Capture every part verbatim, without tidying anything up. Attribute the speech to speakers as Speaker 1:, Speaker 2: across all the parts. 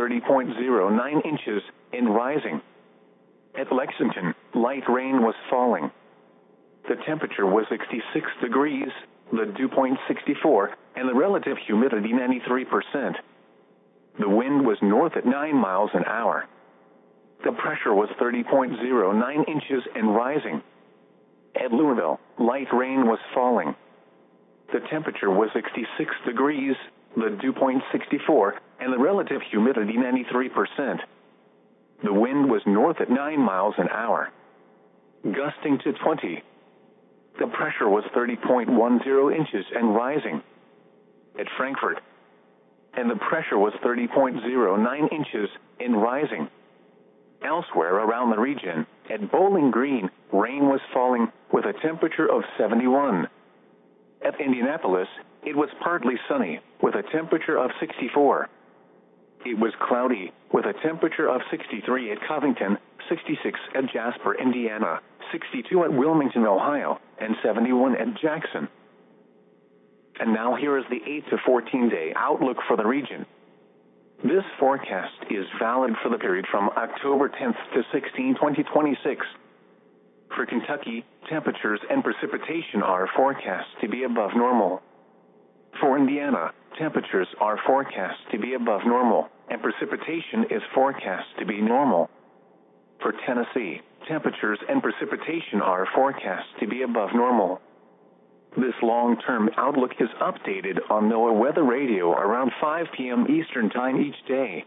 Speaker 1: thirty point zero nine inches and rising. At Lexington, light rain was falling. The temperature was sixty-six degrees, the dew point sixty-four, and the relative humidity ninety-three percent. The wind was north at nine miles an hour. The pressure was thirty point zero nine inches and rising. At Louisville, light rain was falling. The temperature was sixty-six degrees, the dew point sixty-four, and the relative humidity ninety-three percent. The wind was north at nine miles an hour, gusting to twenty. The pressure was thirty point one zero inches and rising. At Frankfort, and the pressure was thirty point zero nine inches and rising. Elsewhere around the region, at Bowling Green, rain was falling with a temperature of seventy-one. At Indianapolis, it was partly sunny with a temperature of sixty-four. It was cloudy with a temperature of sixty-three at Covington, sixty-six at Jasper, Indiana, sixty-two at Wilmington, Ohio, and seventy-one at Jackson. And now here is the eight to fourteen day outlook for the region. This forecast is valid for the period from October tenth to sixteenth, twenty twenty-six. For Kentucky, temperatures and precipitation are forecast to be above normal. For Indiana, temperatures are forecast to be above normal, and precipitation is forecast to be normal. For Tennessee, temperatures and precipitation are forecast to be above normal. This long-term outlook is updated on NOAA Weather Radio around five p m Eastern Time each day.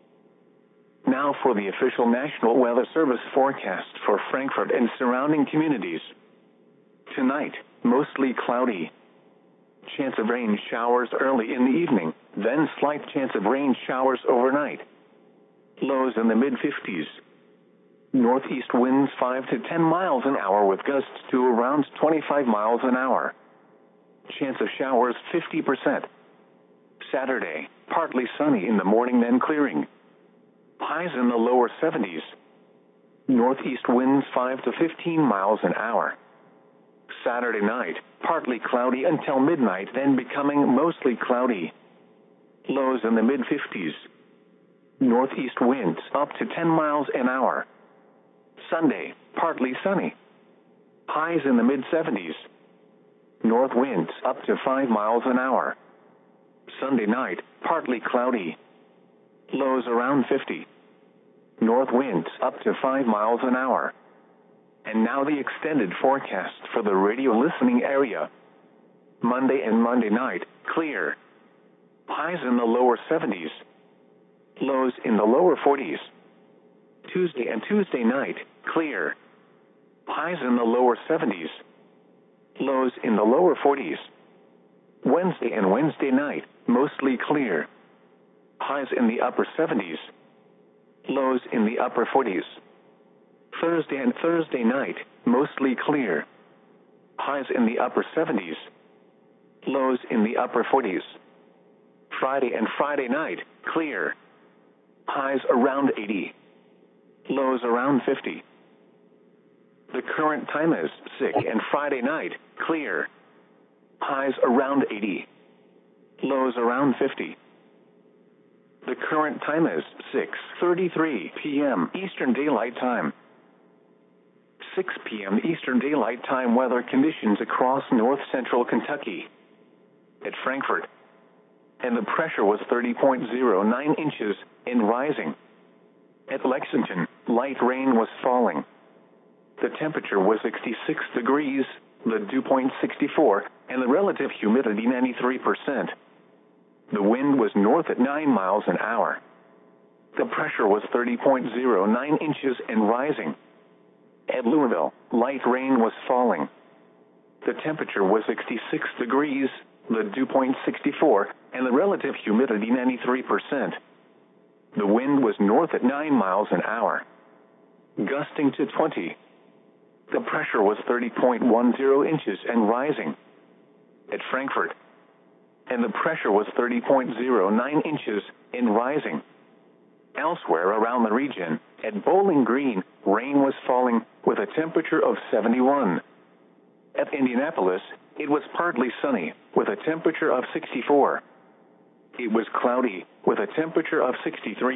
Speaker 1: Now for the official National Weather Service forecast for Frankfort and surrounding communities. Tonight, mostly cloudy. Chance of rain showers early in the evening, then slight chance of rain showers overnight. Lows in the mid fifties. Northeast winds five to ten miles an hour with gusts to around twenty-five miles an hour. Chance of showers fifty percent. Saturday, partly sunny in the morning then clearing. Highs in the lower seventies. Northeast winds five to fifteen miles an hour. Saturday night, partly cloudy until midnight, then becoming mostly cloudy. Lows in the mid fifties. Northeast winds up to ten miles an hour. Sunday, partly sunny. Highs in the mid seventies. North winds up to five miles an hour. Sunday night, partly cloudy. Lows around fifty. North winds up to five miles an hour. And now the extended forecast for the radio listening area. Monday and Monday night, clear. Highs in the lower seventies. Lows in the lower forties. Tuesday and Tuesday night, clear. Highs in the lower seventies. Lows in the lower forties. Wednesday and Wednesday night, mostly clear. Highs in the upper seventies. Lows in the upper forties. Thursday and Thursday night, mostly clear. Highs in the upper seventies. Lows in the upper forties. Friday and Friday night, clear. Highs around eighty. Lows around fifty. The current time is six and Friday night, clear. Highs around eighty. Lows around fifty. The current time is six thirty-three p m Eastern Daylight Time. six p m Eastern Daylight Time weather conditions across north central Kentucky. At Frankfort, and the pressure was thirty point zero nine inches and rising. At Lexington, light rain was falling. The temperature was sixty-six degrees, the dew point sixty-four, and the relative humidity ninety-three percent. The wind was north at nine miles an hour. The pressure was thirty point zero nine inches and rising. At Louisville, light rain was falling. The temperature was sixty-six degrees, the dew point sixty-four, and the relative humidity ninety-three percent. The wind was north at nine miles an hour, gusting to twenty. The pressure was thirty point one zero inches and rising. At Frankfort, and the pressure was thirty point zero nine inches and rising. Elsewhere around the region, at Bowling Green, rain was falling with a temperature of seventy-one. At Indianapolis, it was partly sunny with a temperature of sixty-four. It was cloudy with a temperature of sixty-three.